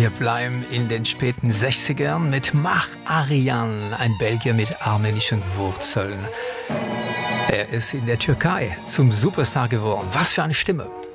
Wir bleiben in den späten 60ern mit Mach Arian, ein Belgier mit armenischen Wurzeln. Er ist in der Türkei zum Superstar geworden. Was für eine Stimme!